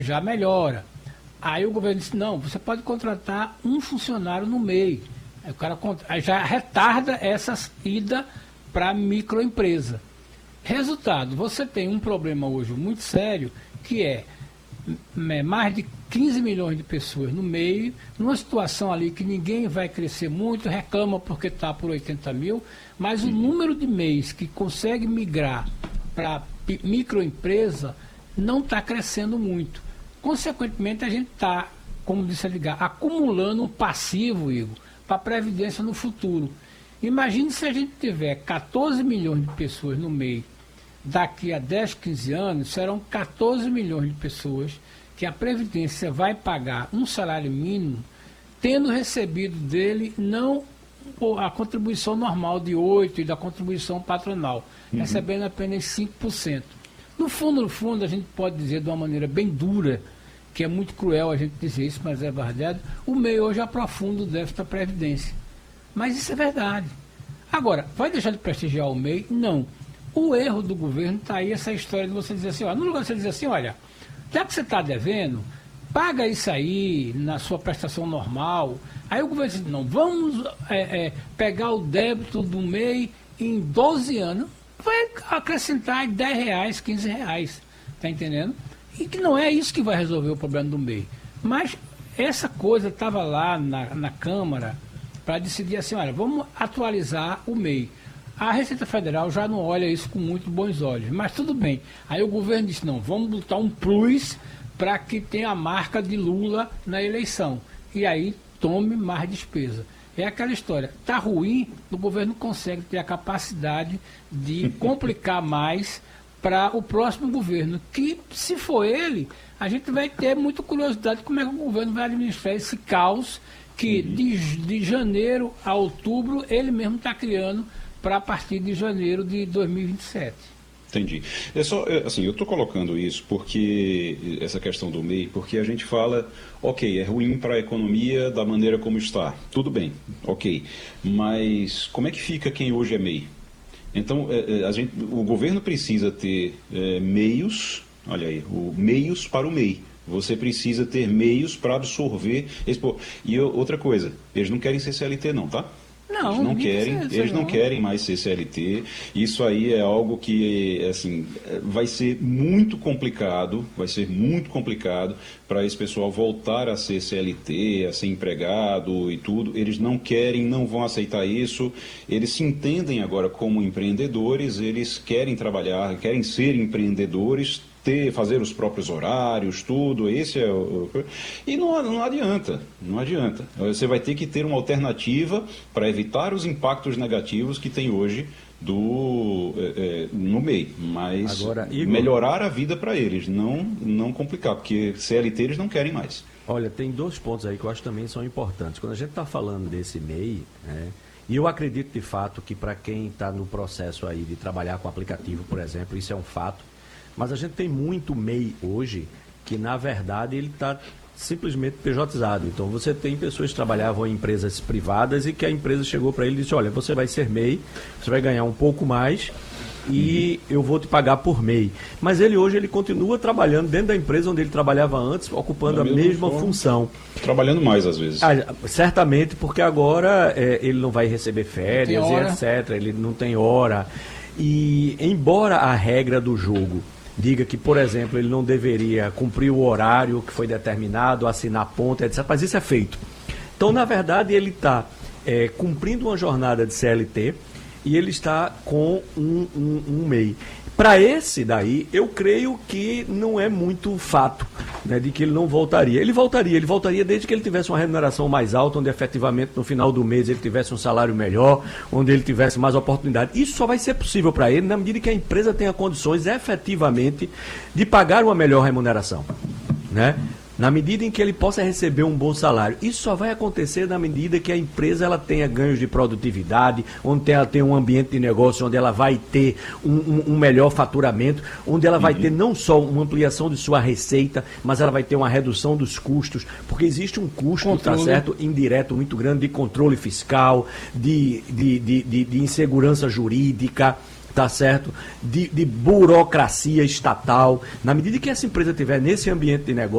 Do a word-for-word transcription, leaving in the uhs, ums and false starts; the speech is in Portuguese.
já melhora. Aí o governo disse, não, você pode contratar um funcionário no meio. Aí o cara aí já retarda essa ida para a microempresa. Resultado, você tem um problema hoje muito sério, que é mais de quinze milhões de pessoas no meio, numa situação ali que ninguém vai crescer muito, reclama porque está por oitenta mil, mas o número de M E Is que consegue migrar para microempresa não está crescendo muito. Consequentemente, a gente está, como disse Edgar, acumulando um passivo, Igor, para a Previdência no futuro. Imagine se a gente tiver quatorze milhões de pessoas no meio, daqui a dez, quinze anos, serão quatorze milhões de pessoas que a Previdência vai pagar um salário mínimo, tendo recebido dele não a contribuição normal de oito por cento e da contribuição patronal, uhum. recebendo apenas cinco por cento. No fundo, no fundo, a gente pode dizer de uma maneira bem dura, que é muito cruel a gente dizer isso, mas é verdade, o M E I hoje aprofunda o déficit da Previdência. Mas isso é verdade. Agora, vai deixar de prestigiar o M E I? Não. O erro do governo está aí, essa história de você dizer assim, ó, no lugar de você dizer assim, olha, já que você está devendo, paga isso aí na sua prestação normal. Aí o governo diz, não, vamos é, é, pegar o débito do M E I em doze anos, vai acrescentar dez reais, quinze reais, tá entendendo? E que não é isso que vai resolver o problema do M E I. Mas essa coisa estava lá na, na Câmara para decidir assim, olha, vamos atualizar o M E I. A Receita Federal já não olha isso com muito bons olhos, mas tudo bem. Aí o governo disse, não, vamos botar um plus para que tenha a marca de Lula na eleição. E aí tome mais despesa. É aquela história, está ruim, o governo consegue ter a capacidade de complicar mais para o próximo governo, que se for ele, a gente vai ter muita curiosidade de como é que o governo vai administrar esse caos que de, de janeiro a outubro ele mesmo está criando para a partir de janeiro de dois mil e vinte e sete. Entendi. É só, assim, eu estou colocando isso porque, essa questão do M E I, porque a gente fala, ok, é ruim para a economia da maneira como está, tudo bem, ok, mas como é que fica quem hoje é M E I? Então, a gente, o governo precisa ter é, meios, olha aí, o, meios para o M E I. Você precisa ter meios para absorver esse... E outra coisa, eles não querem ser C L T não, tá? Não, eles não querem, eles não querem mais ser C L T. Isso aí é algo que, assim, vai ser muito complicado, vai ser muito complicado para esse pessoal voltar a ser C L T, a ser empregado e tudo. Eles não querem, não vão aceitar isso. Eles se entendem agora como empreendedores, eles querem trabalhar, querem ser empreendedores, ter, fazer os próprios horários, tudo, esse é o... E não, não adianta, não adianta. Você vai ter que ter uma alternativa para evitar os impactos negativos que tem hoje do, é, é, no M E I, mas Agora, Igor, melhorar a vida para eles, não, não complicar, porque C L T eles não querem mais. Olha, tem dois pontos aí que eu acho também são importantes. Quando a gente está falando desse M E I, né, e eu acredito de fato que para quem está no processo aí de trabalhar com aplicativo, por exemplo, isso é um fato. Mas a gente tem muito M E I hoje que, na verdade, ele está simplesmente pejotizado. Então, você tem pessoas que trabalhavam em empresas privadas e que a empresa chegou para ele e disse, olha, você vai ser M E I, você vai ganhar um pouco mais e uhum. eu vou te pagar por M E I. Mas ele hoje ele continua trabalhando dentro da empresa onde ele trabalhava antes, ocupando a mesma forma, função. Trabalhando mais, às vezes. Ah, certamente, porque agora é, ele não vai receber férias e etcétera. Ele não tem hora. E, embora a regra do jogo diga que, por exemplo, ele não deveria cumprir o horário que foi determinado, assinar ponta, etcétera. Mas isso é feito. Então, na verdade, ele está é, cumprindo uma jornada de C L T e ele está com um, um, um M E I. Para esse daí, eu creio que não é muito fato, né, de que ele não voltaria. Ele voltaria, ele voltaria desde que ele tivesse uma remuneração mais alta, onde efetivamente no final do mês ele tivesse um salário melhor, onde ele tivesse mais oportunidade. Isso só vai ser possível para ele na medida que a empresa tenha condições efetivamente de pagar uma melhor remuneração, né? Na medida em que ele possa receber um bom salário. Isso só vai acontecer na medida que a empresa ela tenha ganhos de produtividade, onde ela tem um ambiente de negócio onde ela vai ter um, um, um melhor faturamento, onde ela vai uhum. ter não só uma ampliação de sua receita, mas ela vai ter uma redução dos custos, porque existe um custo, tá certo, indireto muito grande de controle fiscal, de, de, de, de, de insegurança jurídica, tá certo, de, de burocracia estatal. Na medida que essa empresa estiver nesse ambiente de negócio,